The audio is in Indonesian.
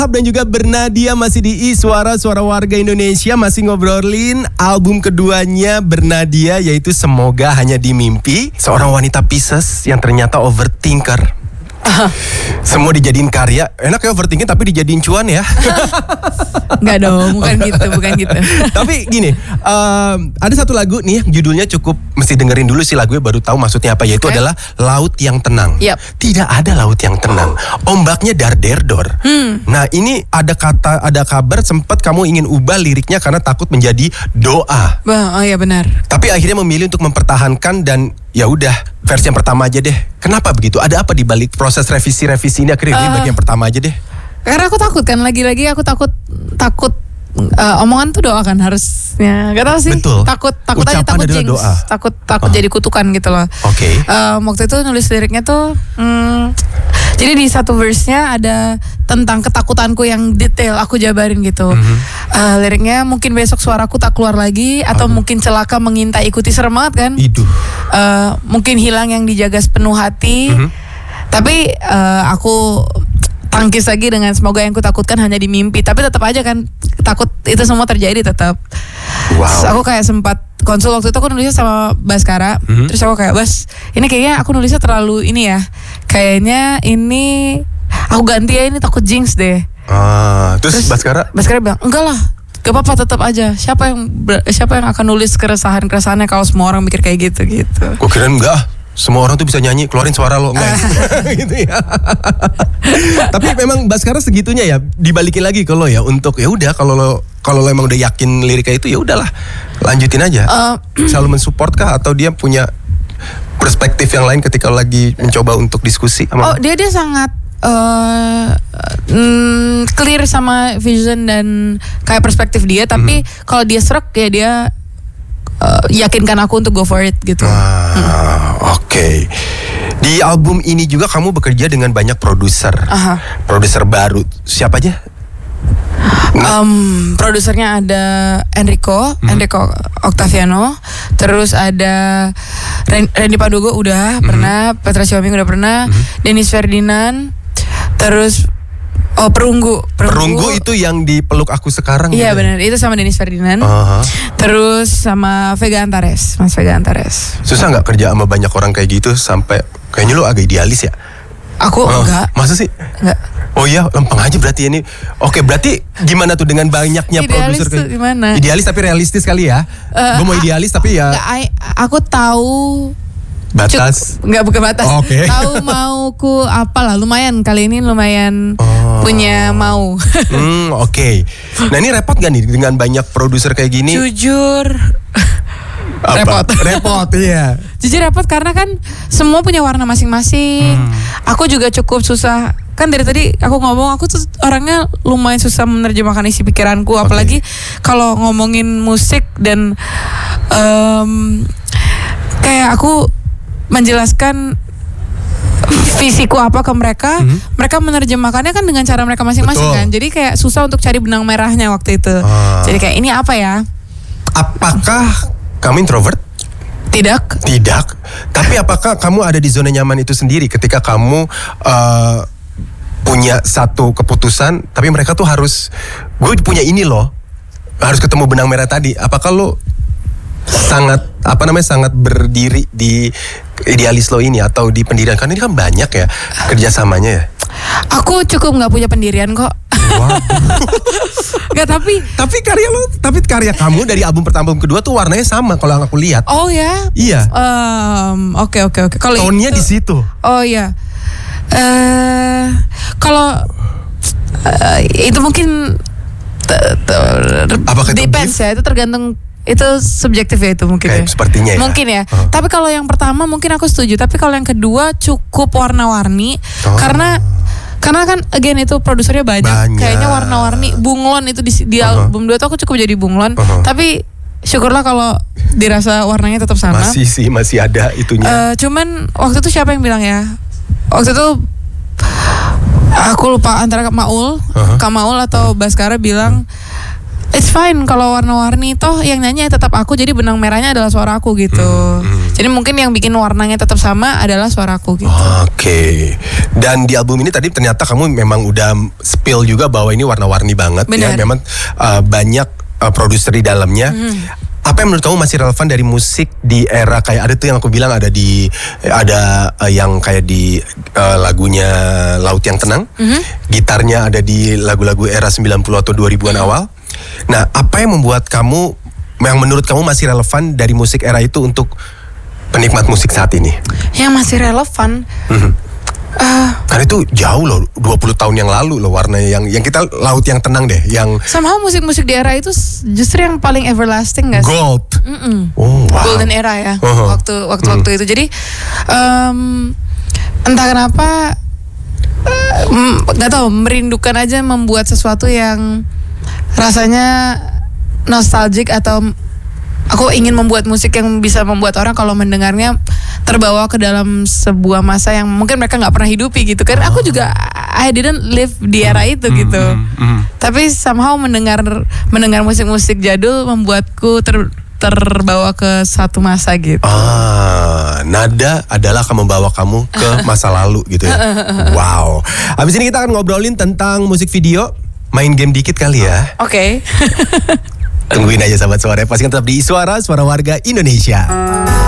Dan juga Bernadia masih di Suara Warga Indonesia, masih ngobrolin album keduanya Bernadia, yaitu Semoga Hanya di Mimpi. Seorang wanita Pisces yang ternyata overthinker. Semua dijadiin karya. Enak ya overthinking tapi dijadiin cuan ya. Enggak dong, bukan gitu. Tapi gini, ada satu lagu nih judulnya cukup mesti dengerin dulu sih lagunya baru tahu maksudnya apa, yaitu adalah Laut Yang Tenang. Tidak ada laut yang tenang, ombaknya dar-der-dor. Nah ini ada kabar sempat kamu ingin ubah liriknya karena takut menjadi doa. Oh iya benar. Tapi akhirnya memilih untuk mempertahankan dan ya udah versi yang pertama aja deh. Kenapa begitu? Ada apa di balik proses revisi ini akhirnya bagi yang pertama aja deh? Karena aku takut kan, lagi-lagi aku takut omongan tuh doa kan harusnya. Gak tau sih. Betul. Takut Ucapan aja, takut jinx. doa. Takut jadi kutukan gitu loh. Oke. Waktu itu nulis liriknya tuh jadi di satu verse-nya ada tentang ketakutanku yang detail aku jabarin gitu. Liriknya mungkin besok suaraku tak keluar lagi, atau mungkin celaka mengintai ikuti, serem banget kan. Mungkin hilang yang dijaga sepenuh hati. Tapi aku tangkis lagi dengan semoga yang kutakutkan hanya di mimpi. Tapi tetap aja kan takut itu semua terjadi tetap. Terus aku kayak sempat konsul waktu itu, aku nulisnya sama Baskara. Terus aku kayak, Bas, ini kayaknya aku nulisnya terlalu ini ya. Kayaknya ini aku ganti ya, ini takut jinx deh. Terus Baskara bilang, enggak lah, gak apa-apa, tetap aja. Siapa yang akan nulis keresahannya kalau semua orang mikir kayak gitu. Gue kirain enggak. Semua orang tuh bisa nyanyi, keluarin suara lo enggak gitu ya. Tapi memang Baskara segitunya ya, dibalikin lagi ke lo ya untuk ya udah kalau lo emang udah yakin liriknya itu ya udahlah lanjutin aja. Selalu mensupport kah atau dia punya perspektif yang lain ketika lagi mencoba untuk diskusi sama? Dia sangat clear sama vision dan kayak perspektif dia, tapi kalau dia serak ya dia yakinkan aku untuk go for it gitu. Oke. Di album ini juga kamu bekerja dengan banyak produser. Produser baru. Siapa aja? Produsernya ada Enrico Octaviano. Terus ada Randy Padogo udah pernah, Petra Sihombing udah pernah, Dennis Ferdinand. Terus Perunggu itu yang dipeluk aku sekarang. Iya benar, itu sama Dennis Ferdinand. Terus sama Mas Vega Antares. Susah nggak kerja sama banyak orang kayak gitu sampai kayaknya lu agak idealis ya? Aku enggak. Masa sih? Enggak. Oh iya, lempeng aja berarti ini. Oke, berarti gimana tuh dengan banyaknya produser kayak gimana? Idealis tapi realistis kali ya. Gue mau idealis tapi ya. Aku tahu batas. Bukan batas. Okay. Tahu mauku apalah, lumayan kali ini punya mau. Oke. Nah ini repot gak nih dengan banyak produser kayak gini? Jujur repot iya. Jujur repot karena kan semua punya warna masing-masing. Aku juga cukup susah. Kan dari tadi aku ngomong, aku tuh orangnya lumayan susah menerjemahkan isi pikiranku, apalagi kalau ngomongin musik dan kayak aku menjelaskan visiku apa ke mereka, mereka menerjemahkannya kan dengan cara mereka masing-masing. Betul. Kan. Jadi kayak susah untuk cari benang merahnya waktu itu. Jadi kayak ini apa ya? Apakah kamu introvert? Tidak. Tapi apakah kamu ada di zona nyaman itu sendiri ketika kamu punya satu keputusan, tapi mereka tuh harus, gue punya ini loh, harus ketemu benang merah tadi. Apakah lo sangat berdiri di idealis lo ini atau di pendirian? Karena ini kan banyak ya kerjasamanya ya. Aku cukup nggak punya pendirian kok. Nggak, tapi karya kamu dari album pertama album kedua tuh warnanya sama kalau aku lihat. Oh ya? Iya. Oke. Kalau tone-nya di situ. Oh ya. Kalau itu mungkin depends ya, itu tergantung. Itu subjektif ya itu mungkin. Kayak ya. Sepertinya ya. Mungkin ya. Tapi kalau yang pertama mungkin aku setuju. Tapi kalau yang kedua cukup warna-warni. Karena kan again itu produsernya banyak. Kayaknya warna-warni. Bunglon itu di album 2 tuh aku cukup jadi bunglon. Tapi syukurlah kalau dirasa warnanya tetap sama. Masih ada itunya. Cuman waktu itu siapa yang bilang ya? Waktu itu aku lupa antara Kak Maul atau Baskara bilang it's fine kalau warna-warni, toh yang nyanyi tetap aku, jadi benang merahnya adalah suara aku gitu. Jadi mungkin yang bikin warnanya tetap sama adalah suaraku gitu. Oke. Dan di album ini tadi ternyata kamu memang udah spill juga bahwa ini warna-warni banget. Benar. Ya. Memang banyak produser di dalamnya. Apa yang menurut kamu masih relevan dari musik di era kayak ada tuh yang aku bilang ada yang kayak di lagunya Laut Yang Tenang, gitarnya ada di lagu-lagu era 90 atau 2000-an awal. Nah, apa yang membuat kamu, yang menurut kamu masih relevan dari musik era itu untuk penikmat musik saat ini? Yang masih relevan. Karena itu jauh loh, 20 tahun yang lalu loh warnanya yang kita Laut Yang Tenang deh, yang somehow musik-musik di era itu justru yang paling everlasting gak sih? gold. Oh, wow. Golden era ya, waktu itu. Jadi entah kenapa nggak tahu, merindukan aja membuat sesuatu yang rasanya nostalgic, atau aku ingin membuat musik yang bisa membuat orang kalau mendengarnya terbawa ke dalam sebuah masa yang mungkin mereka nggak pernah hidupi gitu kan. Aku juga I didn't live di era itu gitu. Tapi somehow mendengar musik-musik jadul membuatku terbawa ke satu masa gitu. Nada adalah akan membawa kamu ke masa lalu gitu ya. Wow. Habis ini kita akan ngobrolin tentang musik video. Main game dikit kali ya. Oke. Tungguin aja sahabat suara, pastikan tetap di Suara Warga Indonesia.